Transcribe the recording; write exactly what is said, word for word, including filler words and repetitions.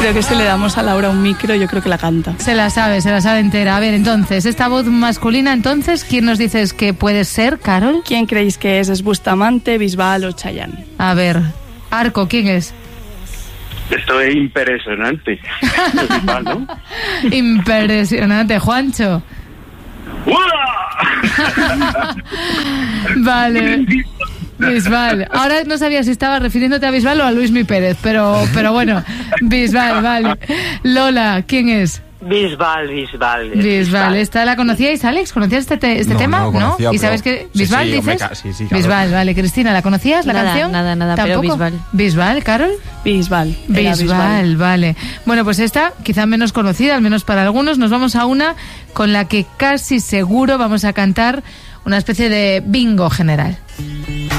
Creo que si le damos a Laura un micro, yo creo que la canta. Se la sabe, se la sabe entera. A ver, entonces, esta voz masculina, entonces, ¿quién nos dices que puede ser, Carol? ¿Quién creéis que es? ¿Es Bustamante, Bisbal o Chayanne? A ver, Arco, ¿quién es? Esto es impresionante. Bisbal, ¿no? Impresionante, Juancho. Vale. Bisbal. Ahora no sabía si estabas refiriéndote a Bisbal o a Luismi Pérez, pero, pero bueno, Bisbal, vale. Lola, ¿quién es? Bisbal, Bisbal. Bisbal, ¿esta la conocíais, Alex? ¿Conocías este, te este no, tema? No, conocía, ¿no? ¿Y pero... sabes qué? Sí, ¿Bisbal sí, dices? ca... sí, sí, claro. Bisbal, vale. Cristina, ¿la conocías la nada, canción? Nada, nada, ¿Tampoco? pero Bisbal. ¿Bisbal, Carol? Bisbal. Bisbal, Bisbal, vale. Bueno, pues esta, quizá menos conocida, al menos para algunos, nos vamos a una con la que casi seguro vamos a cantar una especie de bingo general.